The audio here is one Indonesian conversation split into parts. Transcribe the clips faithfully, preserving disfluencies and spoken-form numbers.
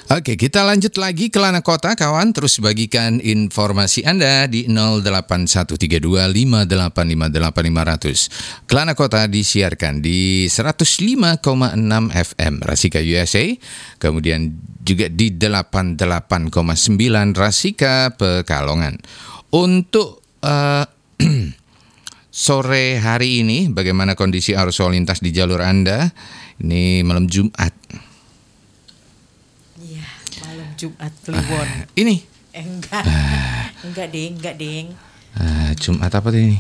Oke, kita lanjut lagi ke Lana Kota, kawan. Terus bagikan informasi Anda di nol delapan satu tiga dua lima delapan lima delapan lima nol nol. Kelana Kota disiarkan di seratus lima koma enam F M Rasika U S A, kemudian juga di delapan puluh delapan koma sembilan Rasika Pekalongan. Untuk uh, sore hari ini, bagaimana kondisi arus lalu lintas di jalur Anda? Ini malam Jumat. Jumat Kliwon. Uh, ini? Eh, enggak. Uh, enggak, Ding. Enggak, Ding. Uh, Jumat apa ini?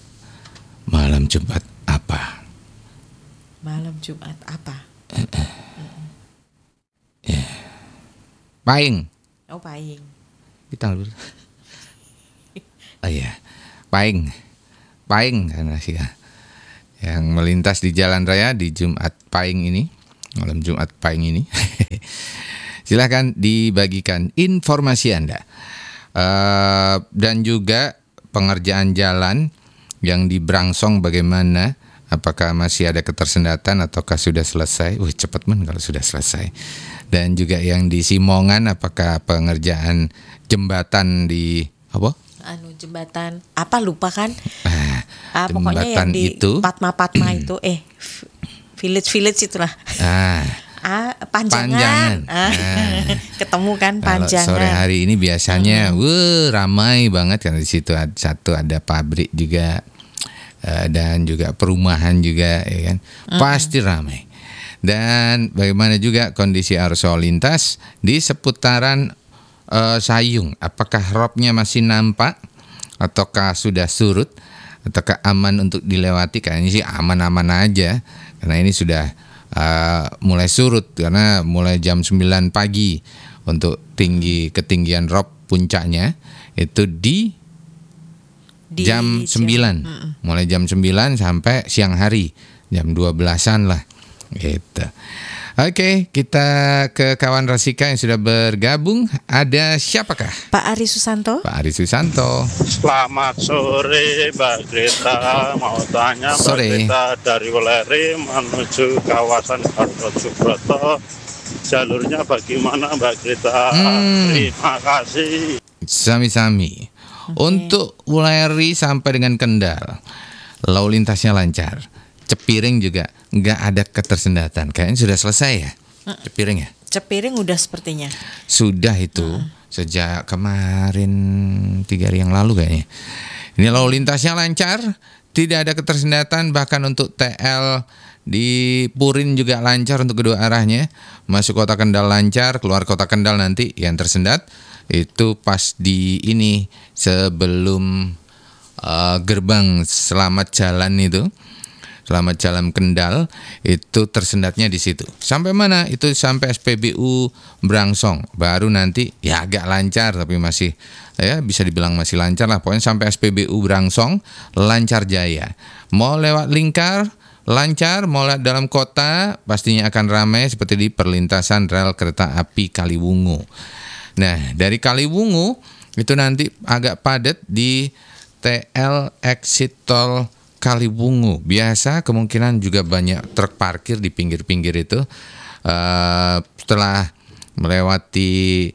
Malam Jumat apa? Malam Jumat apa? Uh, uh. Uh. Yeah. Pahing. Oh, Pahing. Kita dulu. Oh iya. Pahing. Pahing karena sih ya. Yang melintas di jalan raya di Jumat Pahing ini. Malam Jumat Pahing ini. Silakan dibagikan informasi Anda. Uh, dan juga pengerjaan jalan yang di Brangsong bagaimana? Apakah masih ada ketersendatan ataukah sudah selesai? Wih, cepat man kalau sudah selesai. Dan juga yang di Simongan, apakah pengerjaan jembatan di apa? Anu jembatan apa lupa kan? Ah, ah, pokoknya yang di itu, Patma-Patma itu eh village-village itulah. Ah. Ah, panjangan, panjangan. Ah, nah, ketemu kan panjangan. Kalau sore hari ini biasanya, hmm. wuh, ramai banget karena di situ ada, satu ada pabrik juga uh, dan juga perumahan juga, ya kan, hmm. pasti ramai. Dan bagaimana juga kondisi arus lalu lintas di seputaran uh, Sayung? Apakah ropnya masih nampak, ataukah sudah surut, ataukah aman untuk dilewati? Kayaknya sih aman-aman aja, karena ini sudah Uh, mulai surut karena mulai jam sembilan pagi untuk tinggi ketinggian rop puncaknya itu di, di jam sembilan. Jam, mulai jam sembilan sampai siang hari jam dua belasan lah gitu. Oke, kita ke kawan Rasika yang sudah bergabung. Ada siapakah? Pak Ari Susanto. Pak Ari Susanto. Selamat sore Mbak Greta. Mau tanya Mbak sore. Greta dari Weleri menuju kawasan Gatot Subroto. Jalurnya bagaimana Mbak Greta? Hmm. Terima kasih. Sami-sami. Okay. Untuk Weleri sampai dengan Kendal, lalu lintasnya lancar. Cepiring juga nggak ada ketersendatan. Kayaknya sudah selesai ya, Cepiring ya? Cepiring udah sepertinya. Sudah itu hmm. sejak kemarin tiga hari yang lalu kayaknya. Ini lalu lintasnya lancar, tidak ada ketersendatan. Bahkan untuk T L di Purin juga lancar untuk kedua arahnya. Masuk kota Kendal lancar, keluar kota Kendal nanti yang tersendat itu pas di ini sebelum uh, gerbang Selamat Jalan itu. Selamat Jalan Kendal itu tersendatnya di situ. Sampai mana? Itu sampai S P B U Brangsong. Baru nanti ya agak lancar tapi masih ya bisa dibilang masih lancar lah. Pokoknya sampai S P B U Brangsong lancar jaya. Mau lewat Lingkar lancar, mau lewat dalam kota pastinya akan ramai seperti di perlintasan rel kereta api Kaliwungu. Nah, dari Kaliwungu itu nanti agak padat di T L exit tol Kaliwungu. Biasa kemungkinan juga banyak truk parkir di pinggir-pinggir itu. Uh, setelah melewati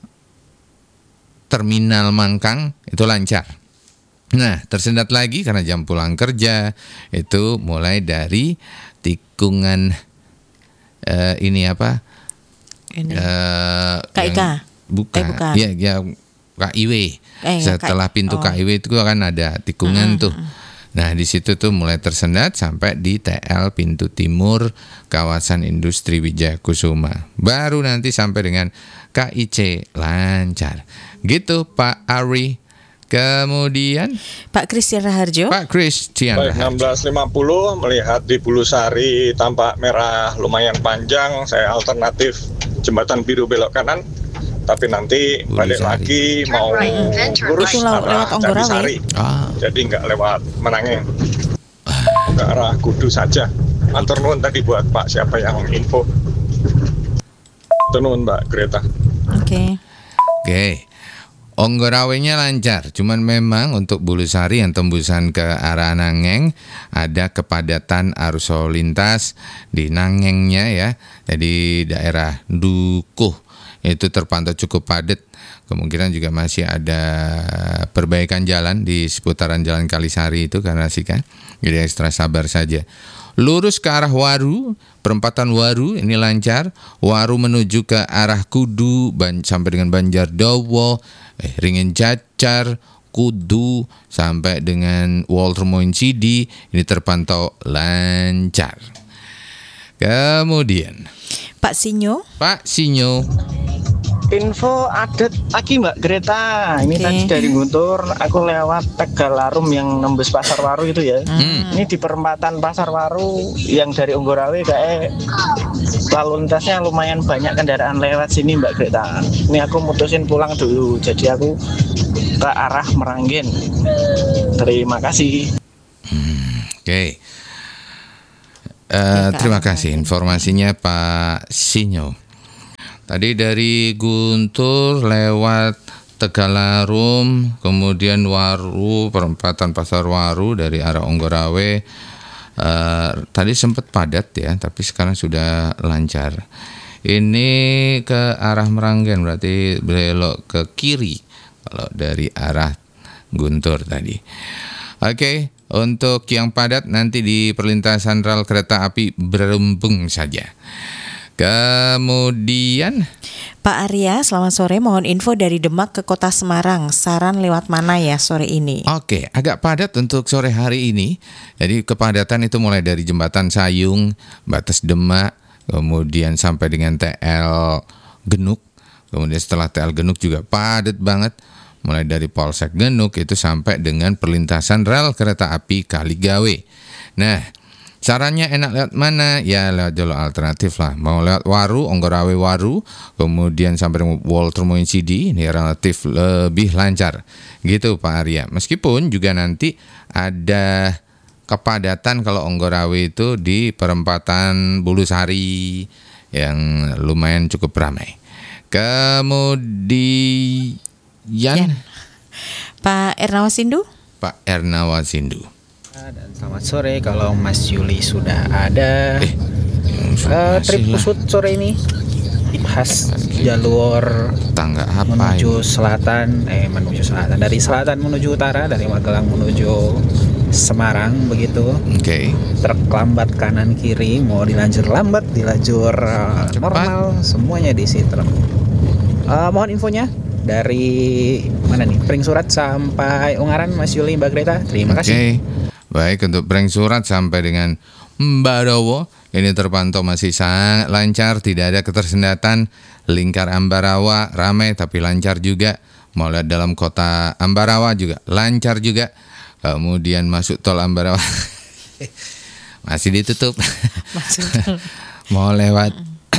terminal Mangkang itu lancar. Nah, tersendat lagi karena jam pulang kerja itu mulai dari tikungan uh, ini apa? Ini. Uh, K I K. Bukan. Eh, bukan. Ya, ya K I W. Eh, Setelah K- pintu oh. K I W itu kan ada tikungan uh-huh. tuh. Nah, di situ tuh mulai tersendat sampai di T L pintu timur kawasan industri Wijaya Kusuma. Baru nanti sampai dengan K I C lancar. Gitu Pak Ari. Kemudian Pak Christian Raharjo. Pak Christian Baik, enam belas lima puluh melihat di Bulusari tampak merah lumayan panjang. Saya alternatif jembatan biru belok kanan. Tapi nanti Bulusari. Balik lagi mau lurus arah Jatisari. Ah. Jadi nggak lewat Menange. Ke arah Kudu saja. Matur nuwun tadi buat Pak siapa yang info. Matur nuwun Mbak Greta. Oke. Okay. Oke. Okay. Onggorawenya lancar, cuman memang untuk Bulusari yang tembusan ke arah Nangeng ada kepadatan arus lalu lintas di Nangengnya ya. Jadi daerah Dukuh itu terpantau cukup padat. Kemungkinan juga masih ada perbaikan jalan di seputaran Jalan Kalisari itu karena sih kan. Jadi ekstra sabar saja. Lurus ke arah Waru, perempatan Waru ini lancar. Waru menuju ke arah Kudu ban, sampai dengan Banjardowo, eh, Ringin Cacar, Kudu sampai dengan Walter Moinsidi ini terpantau lancar. Kemudian Pak Sinyo. Pak Sinyo. Info adat lagi Mbak Greta. Ini Oke. tadi dari Guntur, aku lewat Tegalarum yang nembus Pasar Waru itu ya. Hmm. Ini di perempatan Pasar Waru yang dari Onggorawe kayak lalu lintasnya lumayan banyak kendaraan lewat sini Mbak Greta. Ini aku mutusin pulang dulu, jadi aku ke arah Meranggen. Terima kasih. Oke. Okay. Uh, terima kasih informasinya Pak Sinyo. Tadi dari Guntur lewat Tegalarum, kemudian Waru, perempatan Pasar Waru dari arah Onggorawe. Uh, tadi sempat padat ya, tapi sekarang sudah lancar. Ini ke arah Meranggen, berarti belok ke kiri kalau dari arah Guntur tadi. Oke, okay, untuk yang padat nanti di perlintasan rel kereta api Berembung saja. Kemudian Pak Arya, selamat sore. Mohon info dari Demak ke Kota Semarang. Saran lewat mana ya sore ini? Oke, agak padat untuk sore hari ini. Jadi kepadatan itu mulai dari Jembatan Sayung, Batas Demak, kemudian sampai dengan T L Genuk. Kemudian setelah T L Genuk juga padat banget. Mulai dari Polsek Genuk itu sampai dengan perlintasan rel kereta api Kaligawe. Nah, caranya enak lewat mana? Ya lewat jalur alternatif lah. Mau lewat Waru, Onggorawe Waru, kemudian sampai dengan Walter Moinsidi, ini relatif lebih lancar. Gitu Pak Arya. Meskipun juga nanti ada kepadatan kalau Onggorawe itu di perempatan Bulusari yang lumayan cukup ramai. Kemudian Yan. Pak Ernawasindu. Pak Ernawasindu. Dan selamat sore, kalau Mas Yuli sudah ada. Eh, uh, trip usut sore ini khas jalur tangga apa menuju ini? selatan, eh menuju selatan dari selatan menuju utara, dari Magelang menuju Semarang begitu. Oke. Okay. Truk lambat kanan kiri, mau di lajur lambat, di lajur uh, normal, semuanya diisi truk. Uh, mohon infonya dari mana nih? Pring Surat sampai Ungaran, Mas Yuli, Mbak Greta. Terima kasih. Oke. Baik, untuk Pring Surat sampai dengan Mbarawa ini terpantau masih sangat lancar, tidak ada ketersendatan. Lingkar Ambarawa ramai tapi lancar juga. Mau lihat dalam kota Ambarawa juga lancar juga. Kemudian masuk tol Ambarawa masih ditutup. Mau lewat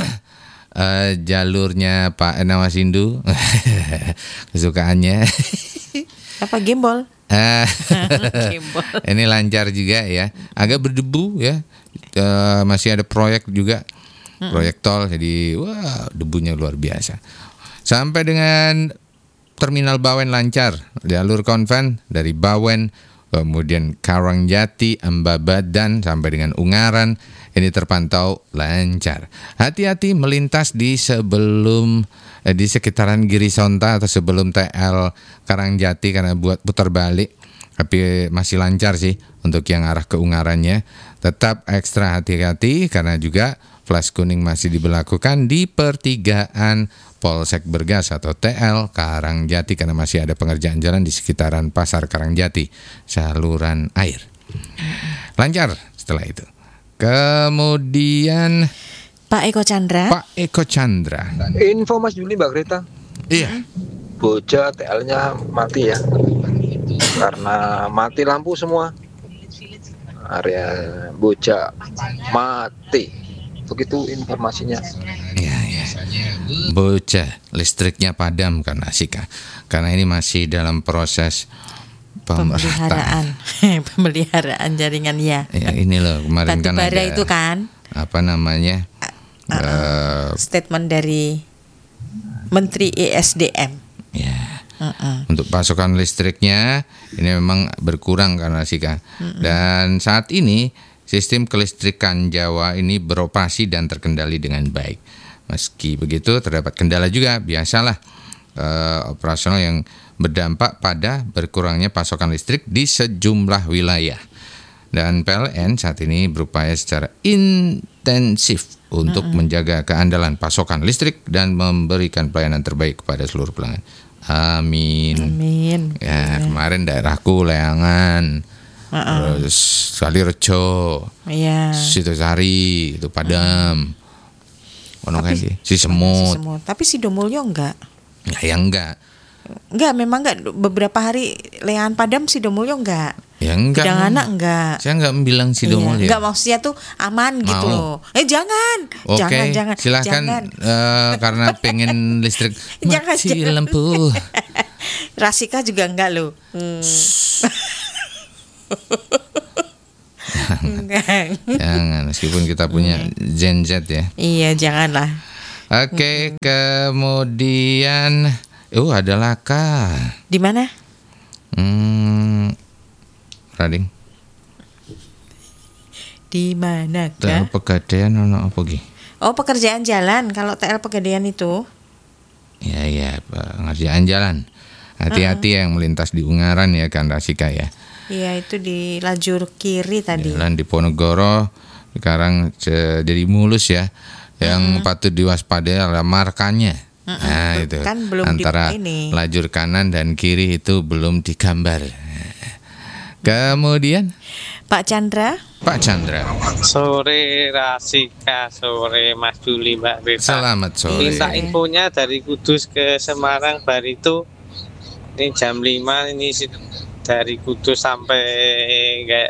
Uh, jalurnya Pak Ernawasindu kesukaannya Apa gembol? uh, Gembol. ini lancar juga ya, agak berdebu ya, uh, masih ada proyek juga, proyek tol, jadi wah debunya luar biasa. Sampai dengan Terminal Bawen lancar, jalur konven dari Bawen kemudian Karangjati, Ambabadan sampai dengan Ungaran ini terpantau lancar. Hati-hati melintas di sebelum eh, di sekitaran Girisonta atau sebelum T L Karangjati karena buat putar balik. Tapi masih lancar sih untuk yang arah ke Ungarannya. Tetap ekstra hati-hati karena juga flash kuning masih diberlakukan di pertigaan Polsek Bergas atau T L Karangjati karena masih ada pengerjaan jalan di sekitaran Pasar Karangjati, saluran air. Lancar setelah itu. Kemudian Pak Eko Chandra. Pak Eko Chandra. Info Mas Juli, Mbak Greta. Iya. Boja T L-nya mati ya. Karena mati lampu semua. Area Boja mati. Begitu informasinya. Iya, iya. Bocah listriknya padam karena Sika. Karena ini masih dalam proses Pemeliharaan. Pemeliharaan jaringan ya. Ya ini loh kemarin Batu kan bara ada itu kan apa namanya uh, uh, uh, statement dari Menteri E S D M. ya Uh-uh. Untuk pasokan listriknya ini memang berkurang karena Sika. Uh-uh. Dan saat ini sistem kelistrikan Jawa ini beroperasi dan terkendali dengan baik. Meski begitu terdapat kendala juga, biasalah uh, operasional yang berdampak pada berkurangnya pasokan listrik di sejumlah wilayah. Dan P L N saat ini berupaya secara intensif untuk uh-uh. menjaga keandalan pasokan listrik dan memberikan pelayanan terbaik kepada seluruh pelanggan. Amin. Amin. Ya, ya. Kemarin daerahku Leangan, uh-uh. terus Kalirejo, ya. Sitosari, itu Padam, ono kan sih, si semut. semut. Tapi si Domulyo enggak. Ya, ya enggak. Enggak, memang enggak. Beberapa hari Leangan Padam si Domulyo enggak. Ya enggak. Bidang anak enggak. Saya enggak bilang si Domulyo. Iya, enggak, maksudnya tuh aman. Mau. Gitu loh. Eh jangan. Oke, jangan, jangan. Silakan jangan. Uh, karena pengen listrik jangan, mati jangan. lampu. Rasika juga enggak loh. Hmm. Jangan. Jangan, meskipun kita punya Gen Z ya. Iya, janganlah. Oke, okay, hmm. kemudian oh ada laka. Di mana? Hmm, Rading. Di mana? T L Pegadaian ono apa ki? Oh, pekerjaan jalan. Kalau T L Pegadaian itu? Ya ya, pengerjaan jalan. Hati-hati uh-uh. yang melintas di Ungaran ya kan Rasika ya. Iya, itu di lajur kiri tadi. Jalan di Ponorogo sekarang jadi mulus ya. Yang uh-huh. patut diwaspadai adalah markanya. Uh-uh. Nah, itu kan belum antara ini. lajur kanan dan kiri itu belum digambar. Kemudian Pak Chandra. Pak Chandra. Sore Rasika, sore Mas Juli, Mbak Rita. Selamat sore. Minta infonya dari Kudus ke Semarang Barito. Ini jam lima ini dari Kudus sampai kayak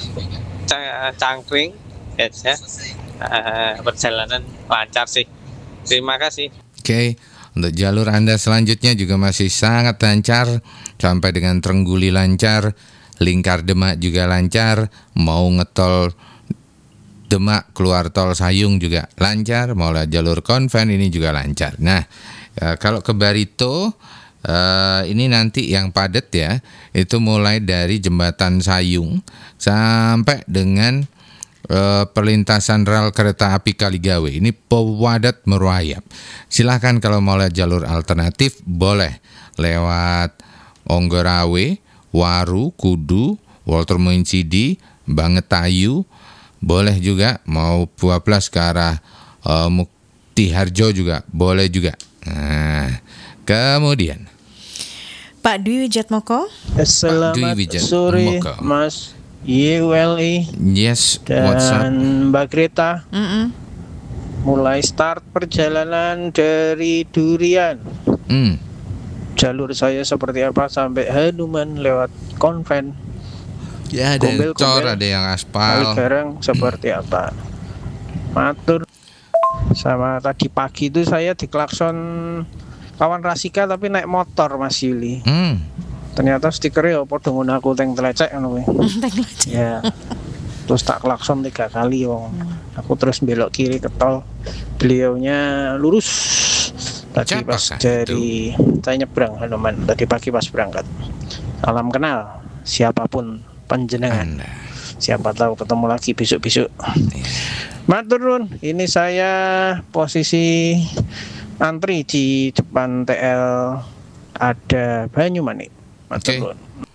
Cangkring ya. Uh, perjalanan lancar sih. Terima kasih. Oke, okay. Untuk jalur Anda selanjutnya juga masih sangat lancar sampai dengan Trengguli lancar. Lingkar Demak juga lancar, mau ngetol Demak keluar tol Sayung juga lancar, mau jalur konven ini juga lancar. Nah, ya, kalau ke Barito uh, ini nanti yang padat ya, itu mulai dari jembatan Sayung sampai dengan uh, perlintasan rel kereta api Kaligawe. Ini pewadat merayap. Silahkan kalau mau lihat jalur alternatif boleh lewat Onggorawe, Waru, Kudu, Walter Moinsidi, Bangetayu, boleh juga mau dua belas ke arah uh, Muktiharjo juga boleh juga. Nah, kemudian Pak Dwi Wijatmoko. Selamat sore Mas Y U L I. Yes, dan Mbak Greta. Mm-mm. Mulai start perjalanan dari Durian. Mm. Jalur saya seperti apa sampai Hanuman lewat konven. Ya, ada yang cor, ada yang aspal. Sekarang seperti apa? Matur. Sama tadi pagi itu saya diklakson kawan Rasika tapi naik motor Mas Yuli. Hmm. Ternyata stikernya padha ngono aku teng telecek ngono kuwi. Ya. Terus tak klakson tiga kali wong. Aku terus belok kiri ke tol. Beliaunya lurus. Tadi pas dari saya nyebrang Hanuman tadi pagi pas berangkat. Salam kenal siapapun panjenengan. Anda. Siapa tahu ketemu lagi besok-besok. Matur nuwun, ini saya posisi antri di depan T L ada Banyumanik. Matur nuwun.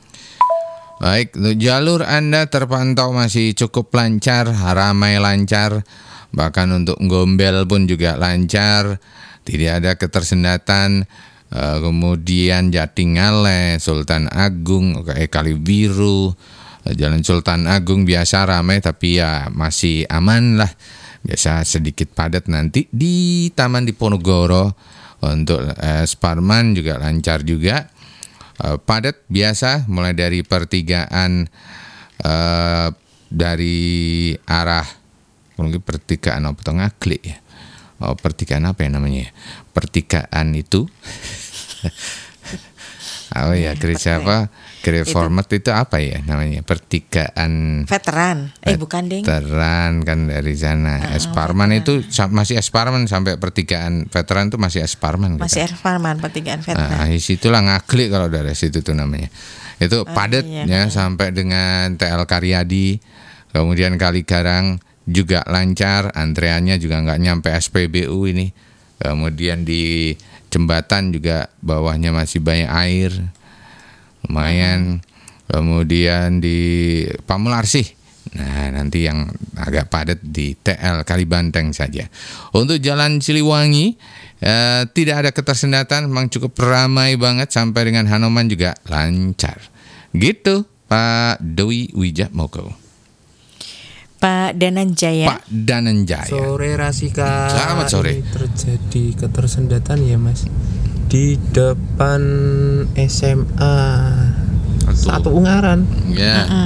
Baik, jalur Anda terpantau masih cukup lancar, ramai lancar. Bahkan untuk Gombel pun juga lancar. Tidak ada ketersendatan. Uh, kemudian Jatinggale, Sultan Agung, eh, Kalibiru, uh, Jalan Sultan Agung biasa ramai tapi ya masih aman lah. Biasa sedikit padat nanti di Taman Diponegoro. Untuk uh, Sparman juga lancar juga. Uh, padat biasa mulai dari pertigaan uh, dari arah mungkin pertigaan apa tuh Ngaglik ya. Oh, pertigaan apa ya namanya? Pertigaan itu Oh ya, gereja apa? Gereja Format itu apa ya namanya? Pertigaan Veteran. Eh bukan ding. Veteran kan dari sana. Uh, Esparman itu masih Esparman sampai pertigaan veteran itu masih Esparman. Masih Esparman pertigaan veteran. Nah, situlah ngaklik kalau dari situ tuh namanya. Itu padat oh, iya. ya sampai dengan T L Karyadi, kemudian Kaligarang juga lancar, antreannya juga nggak nyampe S P B U ini. Kemudian di jembatan juga bawahnya masih banyak air, lumayan. Kemudian di Pamularsih, nah nanti yang agak padat di T L Kalibanteng saja. Untuk Jalan Siliwangi eh, tidak ada ketersendatan, memang cukup ramai banget sampai dengan Hanoman juga lancar. Gitu Pak Dewi Wijatmoko. Pak Dananjaya. Pak Dananjaya. Sore Rasika. Selamat sore. Ini terjadi ketersendatan ya Mas di depan S M A Satu Ungaran. Ya. Uh-uh.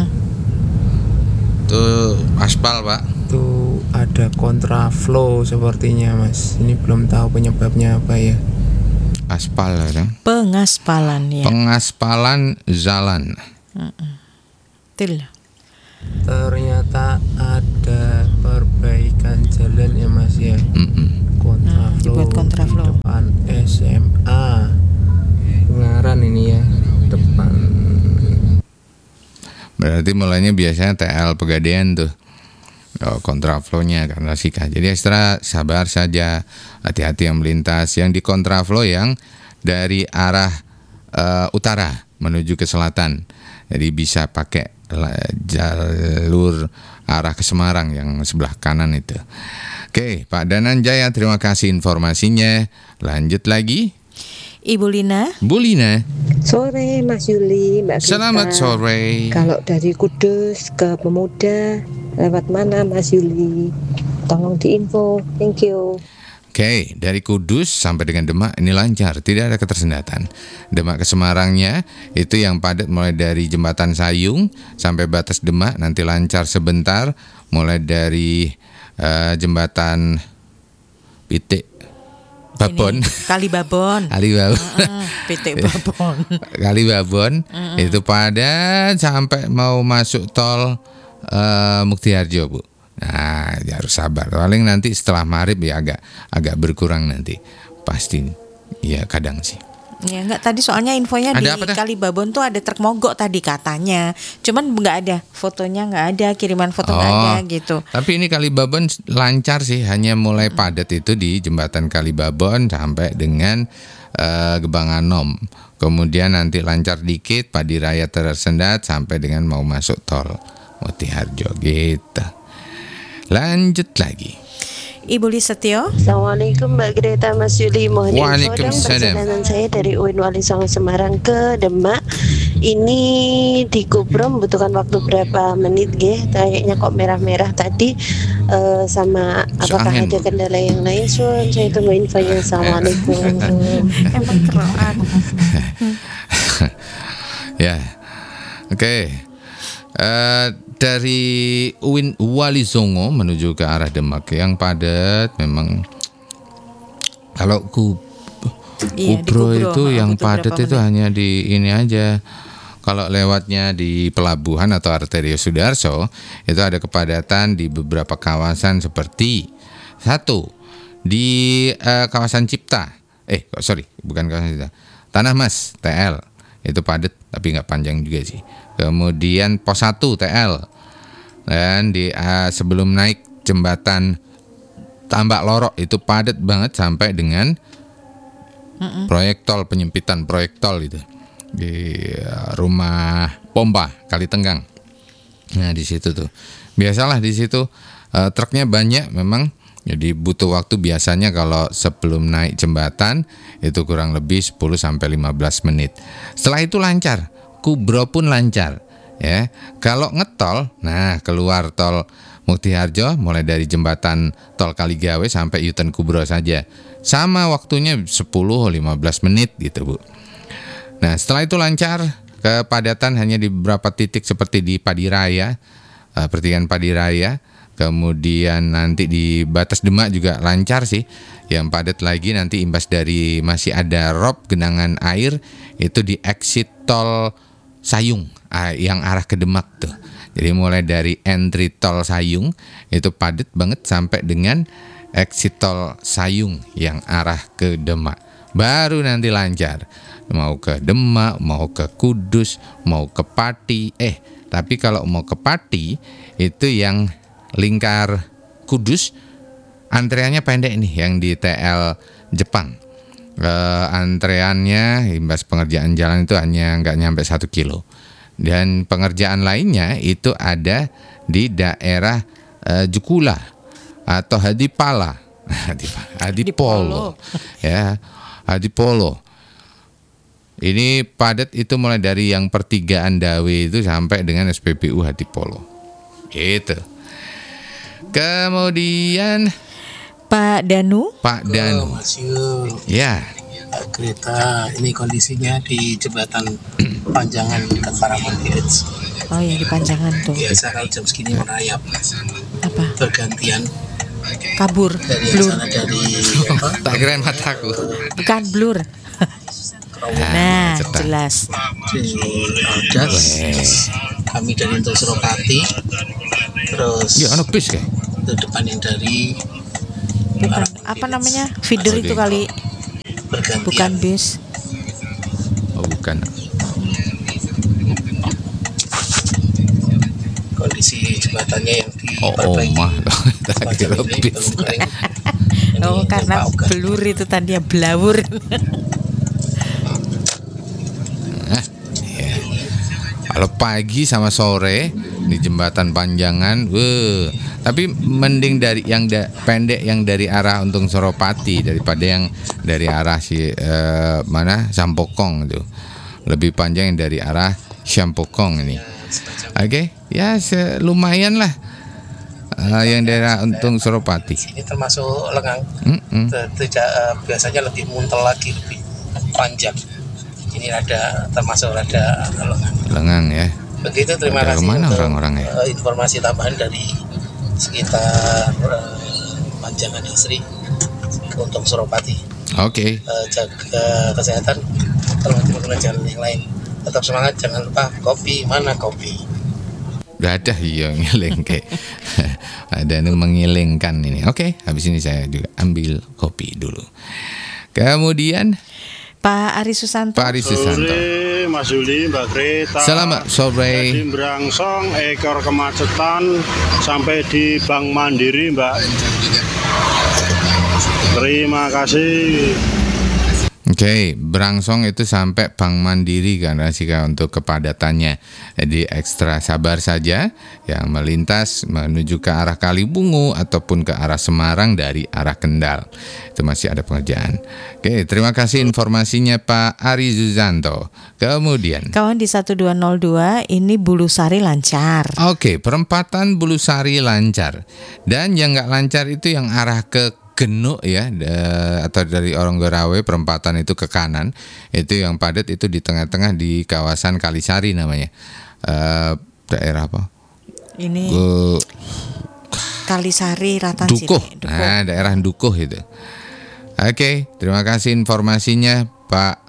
Tuh aspal Pak. Tuh ada kontraflow sepertinya Mas. Ini belum tahu penyebabnya apa ya. Aspal ya. Pengaspalan ya. Pengaspalan jalan. Uh-uh. Betul. Ternyata ada perbaikan jalan ya Mas ya. Mm-mm. Kontraflow, hmm, kontraflow. Di depan S M A Ungaran ini ya, depan. Berarti mulainya biasanya T L Pegadaian tuh. Oh, kontraflow-nya karena Sika. Jadi ekstra sabar saja, hati-hati yang melintas. Yang di kontraflow yang dari arah uh, utara menuju ke selatan. Jadi bisa pakai jalur arah ke Semarang yang sebelah kanan itu. Oke, Pak Dananjaya, terima kasih informasinya. Lanjut lagi. Ibu Lina. Bu Lina. Sore Mas Yuli, Mbak Gita. Selamat sore. Kalau dari Kudus ke Pemuda lewat mana Mas Yuli? Tolong diinfo. Thank you. Oke, dari Kudus sampai dengan Demak ini lancar, tidak ada ketersendatan. Demak ke Semarangnya itu yang padat mulai dari Jembatan Sayung sampai batas Demak, nanti lancar sebentar mulai dari uh, Jembatan Pitik Babon. Kali Babon. Kali Babon. Uh-uh, Pitik Babon. Kali Babon uh-uh. itu padat sampai mau masuk tol uh, Muktiharjo, Bu. Nah, ya harus sabar. Paling nanti setelah maghrib ya agak agak berkurang nanti. Pasti ya kadang sih. Ya enggak, tadi soalnya infonya ada di Kali Babon tuh ada truk mogok tadi katanya. Cuman enggak ada fotonya, enggak ada kiriman foto enggak oh, ada gitu. Tapi ini Kali Babon lancar sih, hanya mulai padat itu di jembatan Kali Babon sampai dengan uh, Gebanganom. Kemudian nanti lancar dikit Padiraya tersendat sampai dengan mau masuk tol Mutiharjo gitu. Lanjut lagi. Ibu Lisetio. Assalamualaikum Mbak Greta, Mas Yuli. Mohon info dong perjalanan saya dari U I N Wali Songo Semarang ke Demak. Ini di Kubro membutuhkan waktu berapa menit nggih? Kayaknya kok merah-merah tadi. Uh, sama apakah Angin. Ada kendala yang lain? So, saya tunggu infonya. Assalamualaikum. Emang keren. Ya. Oke. Okay. Uh, dari U I N Wali Songo menuju ke arah Demak yang padat memang. Kalau ku iya, Kubro itu yang padat itu menit. Hanya di ini aja. Kalau lewatnya di pelabuhan atau Arterius Sudarso itu ada kepadatan di beberapa kawasan seperti satu di uh, kawasan Cipta. Eh, sorry, bukan kawasan Cipta. Tanah Mas T L itu padat tapi nggak panjang juga sih. Kemudian pos satu T L. Dan di uh, sebelum naik jembatan Tambak Lorok itu padat banget sampai dengan Mm-mm. proyek tol, penyempitan proyek tol itu di uh, rumah pompa Kalitenggang. Nah, di situ tuh. Biasalah di situ uh, truknya banyak memang. Jadi butuh waktu biasanya kalau sebelum naik jembatan itu kurang lebih sepuluh sampai lima belas menit. Setelah itu lancar. Kubro pun lancar ya. Kalau ngetol, nah keluar tol Muktiharjo mulai dari jembatan tol Kaligawe sampai U-turn Kubro saja. Sama waktunya sepuluh sampai lima belas menit gitu, Bu. Nah, setelah itu lancar, kepadatan hanya di beberapa titik seperti di Padiraya, uh, pertigaan Padiraya, Kemudian nanti di batas Demak juga lancar sih. Yang padat lagi nanti imbas dari masih ada rob genangan air itu di exit tol Sayung yang arah ke Demak tuh. Jadi mulai dari entry tol Sayung itu padat banget sampai dengan exit tol Sayung yang arah ke Demak. Baru nanti lancar. Mau ke Demak, mau ke Kudus, mau ke Pati. Eh, tapi kalau mau ke Pati itu yang lingkar Kudus antreannya pendek nih yang di T L Jepang. E, antreannya imbas pengerjaan jalan itu hanya nggak nyampe satu kilo. Dan pengerjaan lainnya itu ada di daerah e, Jukula atau Hadipala, Hadipolo, ya Hadipolo. Ini padat itu mulai dari yang pertigaan Dawe itu sampai dengan S P B U Hadipolo. Gitu. Kemudian Pak Danu. Pak Danu. Oh, Mas Yu. Ya. Kereta ini kondisinya di jembatan Panjangan dekat Paraman Village. Oh ya, di Panjangan tuh. Biasa kalau jam segini merayap. Apa? Bergantian. Kabur. Dari Blur. sana dari apa? Tak kirain mataku. Bukan blur. Nah, nah jelas. Di Aldas. Kami dari untuk Suropati. Terus. Ya, anak bis kayak. Itu depan yang dari. Bukan apa namanya? Feeder itu kali. Bergantian. Bukan bis. Oh, bukan. Kondisi jembatannya yang diperbaiki. Oh, oh mah. Tak kira bis. Oh, karena blur itu tadinya blawur. Nah, ya. Kalau pagi sama sore di jembatan Panjangan, wuh. Tapi mending dari yang da, pendek yang dari arah Untung Suropati daripada yang dari arah si eh, mana Sampokong itu. Lebih panjang yang dari arah Sampokong ini. Oke, okay? Ya lumayan lah. Uh, yang daerah Untung Suropati. Ini termasuk lengang. Mm-mm. Tidak uh, biasanya lebih muntel lagi, lebih panjang. Ini ada termasuk ada lengang. Lengang ya. Begitu, terima ada kasih untuk orang-orang ya? uh, informasi tambahan dari sekitar uh, Panjangan Asri Untung Suropati. Oke. Okay. Uh, jaga kesehatan, terhenti menggunakan jalan yang lain. Tetap semangat, jangan lupa kopi, mana kopi. Gak ada yang ngiling kayak ada yang mengilingkan ini. Oke, okay, habis ini saya juga ambil kopi dulu. Kemudian Pak Ari Susanto. Pak Ari Susanto. Sore Mas Yuli, Mbak Greta. Selamat sore. Jadi berangsong ekor kemacetan sampai di Bank Mandiri, Mbak. Terima kasih. Oke, okay, berangsong itu sampai Bank Mandiri kan Rasika untuk kepadatannya. Jadi ekstra sabar saja yang melintas menuju ke arah Kalibungu ataupun ke arah Semarang dari arah Kendal. Itu masih ada pengerjaan. Oke, okay, terima kasih informasinya Pak Ari Zuzanto. Kemudian kawan di satu dua nol dua ini Bulusari lancar. Oke, okay, perempatan Bulusari lancar. Dan yang nggak lancar itu yang arah ke Genuk ya, atau dari Oronggorawe perempatan itu ke kanan, itu yang padat itu di tengah-tengah di kawasan Kalisari namanya, uh, daerah apa? Ini Ke Kalisari Ratan Dukuh. Sini. Dukuh. Nah, daerah Dukuh itu. Oke, okay, terima kasih informasinya Pak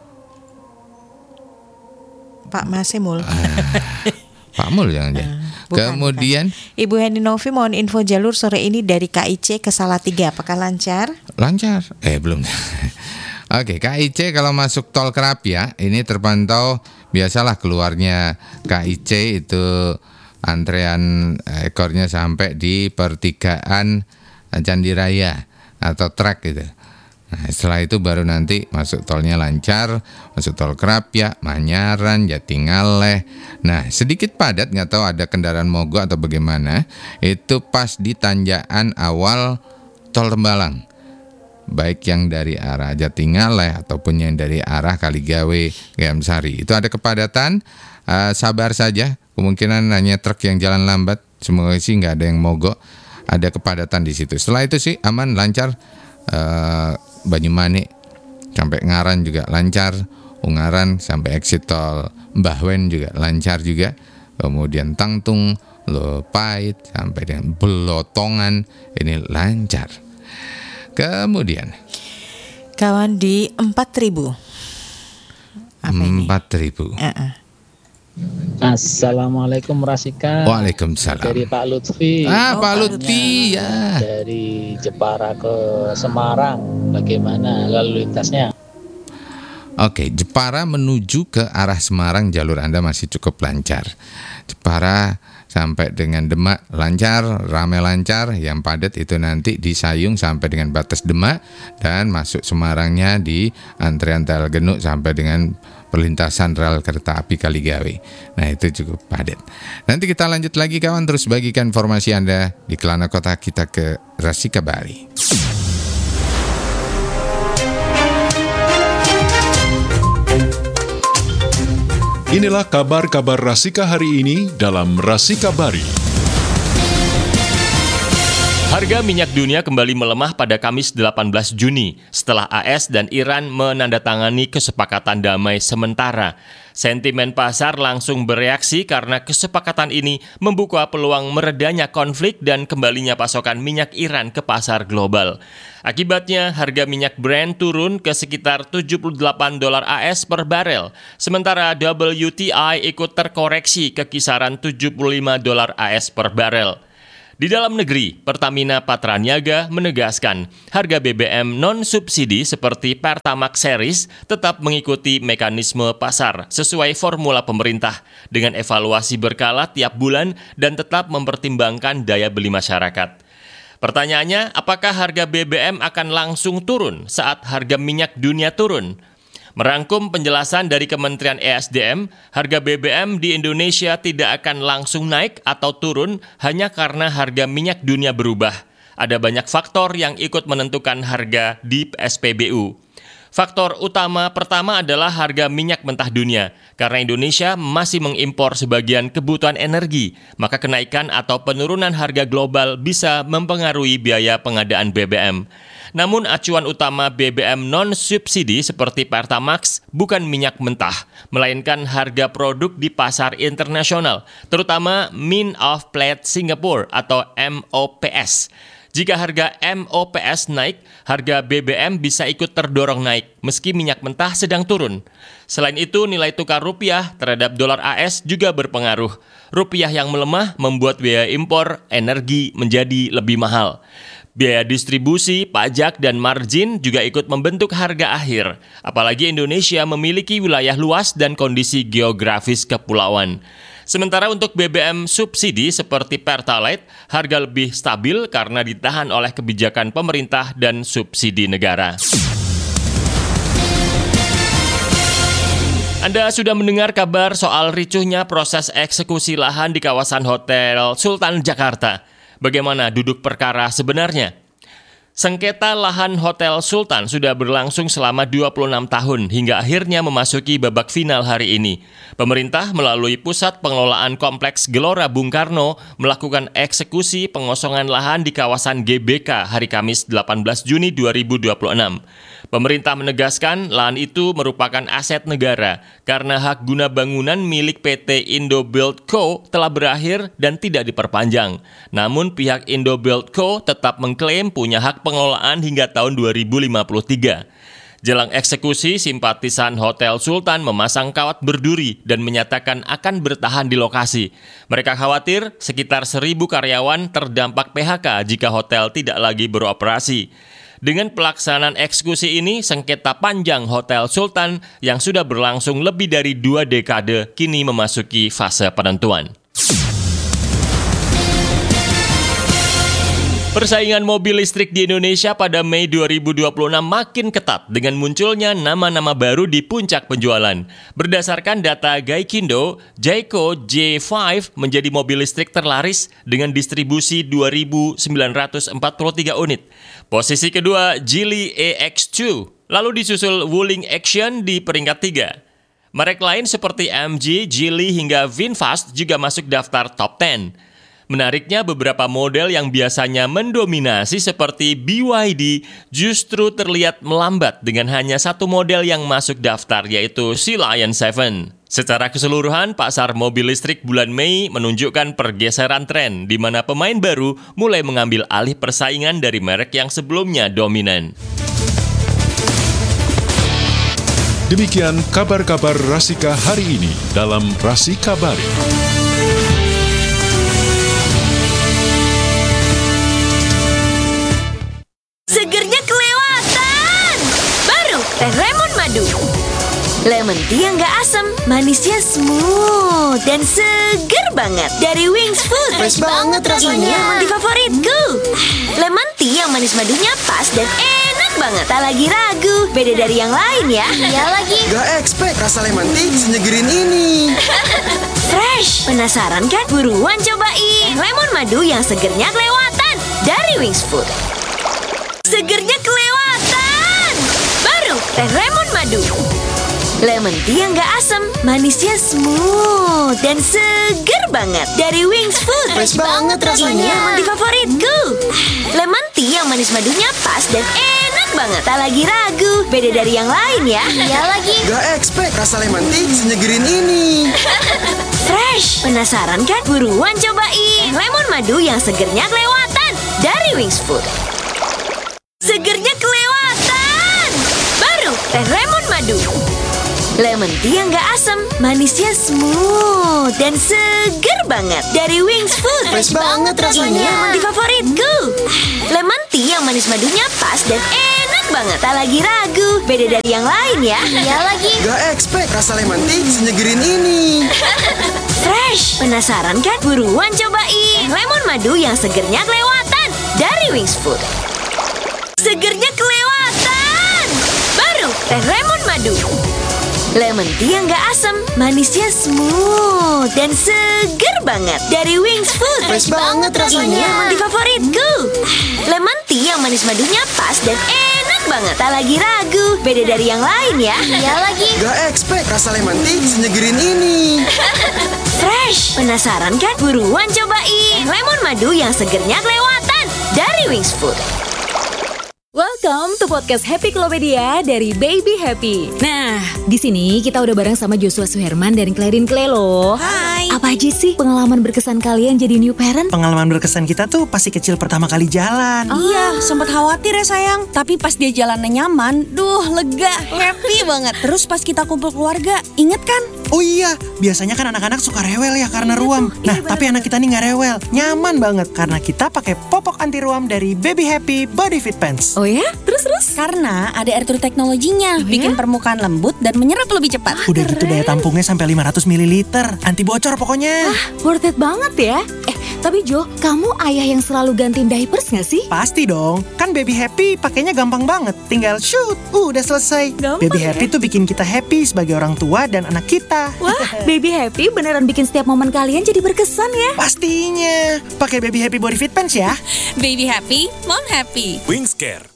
Pak Masimul. Pak Mul jangan-jangan. Bukan, Kemudian bukan. Ibu Heni Novi mohon info jalur sore ini dari K I C ke Salatiga. Apakah lancar? Lancar. Eh belum. Oke, K I C kalau masuk tol Kerapia ini terpantau biasalah keluarnya K I C itu antrean ekornya sampai di pertigaan Candi Raya atau trek gitu. Nah, setelah itu baru nanti masuk tolnya lancar, masuk tol Kerapia, Manyaran, Jatingaleh. Nah, sedikit padat, nggak tahu ada kendaraan mogok atau bagaimana. Itu pas di tanjakan awal tol Tembalang, baik yang dari arah Jatingaleh ataupun yang dari arah Kaligawe, Gayam Sari. Itu ada kepadatan. Uh, sabar saja, kemungkinan hanya truk yang jalan lambat. Semoga sih nggak ada yang mogok. Ada kepadatan di situ. Setelah itu sih aman, lancar. Uh, Banyumanik sampai Ngaran juga lancar, Ungaran sampai exit tol Mbahwen juga lancar juga. Kemudian Tangtung lo pahit sampai dengan belotongan ini lancar. Kemudian kawan di empat ribu. Apa ini? empat ribu. Uh-uh. Assalamualaikum Rasika. Waalaikumsalam. Dari Pak Lutfi. Ah, oh, Pak Lutfi ya. Dari Jepara ke Semarang, bagaimana lalu lintasnya? Oke, Jepara menuju ke arah Semarang jalur Anda masih cukup lancar. Jepara sampai dengan Demak lancar, ramai lancar. Yang padat itu nanti di Sayung sampai dengan batas Demak, dan masuk Semarangnya di antrean Tel Genuk sampai dengan perlintasan rel kereta api Kaligawe. Nah, itu cukup padat. Nanti kita lanjut lagi kawan, terus bagikan informasi Anda di Kelana Kota kita ke Rasika Bari. Inilah kabar-kabar Rasika hari ini dalam Rasika Bari. Harga minyak dunia kembali melemah pada Kamis delapan belas Juni setelah A S dan Iran menandatangani kesepakatan damai sementara. Sentimen pasar langsung bereaksi karena kesepakatan ini membuka peluang meredanya konflik dan kembalinya pasokan minyak Iran ke pasar global. Akibatnya, harga minyak Brent turun ke sekitar tujuh puluh delapan dolar A S per barel, sementara W T I ikut terkoreksi ke kisaran tujuh puluh lima dolar A S per barel. Di dalam negeri, Pertamina Patraniaga menegaskan harga B B M non-subsidi seperti Pertamax Series tetap mengikuti mekanisme pasar sesuai formula pemerintah dengan evaluasi berkala tiap bulan dan tetap mempertimbangkan daya beli masyarakat. Pertanyaannya, apakah harga B B M akan langsung turun saat harga minyak dunia turun? Merangkum penjelasan dari Kementerian E S D M, harga B B M di Indonesia tidak akan langsung naik atau turun hanya karena harga minyak dunia berubah. Ada banyak faktor yang ikut menentukan harga di S P B U. Faktor utama pertama adalah harga minyak mentah dunia. Karena Indonesia masih mengimpor sebagian kebutuhan energi, maka kenaikan atau penurunan harga global bisa mempengaruhi biaya pengadaan B B M. Namun acuan utama B B M non-subsidi seperti Pertamax bukan minyak mentah, melainkan harga produk di pasar internasional, terutama Mean of Plate Singapore atau M O P S. Jika harga M O P S naik, harga B B M bisa ikut terdorong naik, meski minyak mentah sedang turun. Selain itu, nilai tukar rupiah terhadap dolar A S juga berpengaruh. Rupiah yang melemah membuat biaya impor energi menjadi lebih mahal. Biaya distribusi, pajak, dan margin juga ikut membentuk harga akhir. Apalagi Indonesia memiliki wilayah luas dan kondisi geografis kepulauan. Sementara untuk B B M subsidi seperti Pertalite, harga lebih stabil karena ditahan oleh kebijakan pemerintah dan subsidi negara. Anda sudah mendengar kabar soal ricuhnya proses eksekusi lahan di kawasan Hotel Sultan Jakarta. Bagaimana duduk perkara sebenarnya? Sengketa lahan Hotel Sultan sudah berlangsung selama dua puluh enam tahun hingga akhirnya memasuki babak final hari ini. Pemerintah melalui Pusat Pengelolaan Kompleks Gelora Bung Karno melakukan eksekusi pengosongan lahan di kawasan G B K hari Kamis delapan belas Juni dua ribu dua puluh enam. Pemerintah menegaskan lahan itu merupakan aset negara karena hak guna bangunan milik P T Indobuild Co. telah berakhir dan tidak diperpanjang. Namun pihak Indobuild Co. tetap mengklaim punya hak pengelolaan hingga tahun dua ribu lima puluh tiga. Jelang eksekusi, simpatisan Hotel Sultan memasang kawat berduri dan menyatakan akan bertahan di lokasi. Mereka khawatir sekitar seribu karyawan terdampak P H K jika hotel tidak lagi beroperasi. Dengan pelaksanaan eksekusi ini, sengketa panjang Hotel Sultan yang sudah berlangsung lebih dari dua dekade kini memasuki fase penentuan. Persaingan mobil listrik di Indonesia pada Mei dua ribu dua puluh enam makin ketat dengan munculnya nama-nama baru di puncak penjualan. Berdasarkan data Gaikindo, Jayco J lima menjadi mobil listrik terlaris dengan distribusi dua ribu sembilan ratus empat puluh tiga unit. Posisi kedua Geely A X dua, lalu disusul Wuling Action di peringkat tiga. Merek lain seperti M G, Geely hingga VinFast juga masuk daftar top sepuluh. Menariknya, beberapa model yang biasanya mendominasi seperti B Y D justru terlihat melambat dengan hanya satu model yang masuk daftar, yaitu Sea Lion tujuh. Secara keseluruhan, pasar mobil listrik bulan Mei menunjukkan pergeseran tren di mana pemain baru mulai mengambil alih persaingan dari merek yang sebelumnya dominan. Demikian kabar-kabar Rasika hari ini dalam Rasika Bari. Segernya kelewatan. Baru teh lemon madu. Lemon tea yang gak asam, manisnya smooth dan seger banget. Dari Wings Food. Fresh banget rasanya. Iya, di favoritku. Lemon tea yang manis madunya pas dan enak banget. Tak lagi ragu, beda dari yang lain ya. Iya lagi. Gak expect rasa lemon tea senyegerin ini. Fresh. Penasaran kan? Buruan cobain. Lemon madu yang segernya kelewatan. Dari Wings Food. Segernya kelewatan. Baru teh lemon madu. Lemon tea yang gak asam, manisnya smooth dan seger banget. Dari Wings Food. Fresh banget rasanya. Iya, di favoritku. Lemon tea yang manis madunya pas dan enak banget. Tak lagi ragu, beda dari yang lain ya. Iya lagi. Gak expect rasa lemon tea senyegerin ini. Fresh. Penasaran kan? Buruan cobain. Lemon madu yang segernya kelewatan. Dari Wings Food. Segernya kelewatan. Baru teh lemon madu. Lemon tea yang gak asam, manisnya smooth dan seger banget. Dari Wings Food. Fresh banget rasanya. Iya, di favoritku. Lemon tea yang manis madunya pas dan enak banget. Tak lagi ragu, beda dari yang lain ya. Iya lagi. Gak expect rasa lemon tea senyegerin ini. Fresh. Penasaran kan? Buruan cobain. Lemon madu yang segernya kelewatan. Dari Wings Food. Segernya kelewatan. Baru teh lemon madu. Lemon tea yang gak asam, manisnya smooth dan seger banget. Dari Wings Food. Fresh banget rasanya. Iya, di favoritku. Lemon tea yang manis madunya pas dan enak banget. Tak lagi ragu, beda dari yang lain ya. Iya lagi. Gak expect rasa lemon tea senyegerin ini. Fresh. Penasaran kan? Buruan cobain. Lemon madu yang segernya kelewatan. Dari Wings Food. Welcome to podcast Happy Klopedia dari Baby Happy. Nah, di sini kita udah bareng sama Joshua Suherman dan Clarin Clay loh. Hai. Apa aja sih pengalaman berkesan kalian jadi new parent? Pengalaman berkesan kita tuh pasti kecil pertama kali jalan. Oh. Iya, sempat khawatir ya sayang. Tapi pas dia jalannya nyaman, duh lega, happy banget. Terus pas kita kumpul keluarga, inget kan? Oh iya, biasanya kan anak-anak suka rewel ya karena iya, ruam. Nah, iya, tapi anak kita nih gak rewel, nyaman banget karena kita pakai popok anti ruam dari Baby Happy Body Fit Pants. Oh ya? Terus-terus? Karena ada air true teknologinya, oh, bikin ya? permukaan lembut dan menyerap lebih cepat. Udah keren. Gitu daya tampungnya sampai lima ratus mililiter, anti bocor pokoknya. Wah, worth it banget ya. Eh, tapi Jo, kamu ayah yang selalu gantiin diapers gak sih? Pasti dong, kan Baby Happy pakainya gampang banget. Tinggal shoot, uh, udah selesai. Gampang, Baby ya? Happy tuh bikin kita happy sebagai orang tua dan anak kita. Wah, Baby Happy beneran bikin setiap momen kalian jadi berkesan ya? Pastinya, pakai Baby Happy Body Fit Pants ya. Baby Happy, Mom Happy. Wingscare.